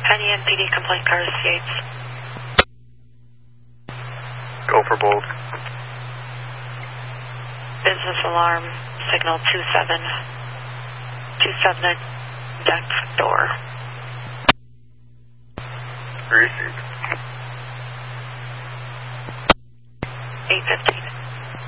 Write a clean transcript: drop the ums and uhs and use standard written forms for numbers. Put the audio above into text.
Penny NPD complaint car is Yates. Go for both. Business alarm, signal 27. 27 deck door. Received. 815.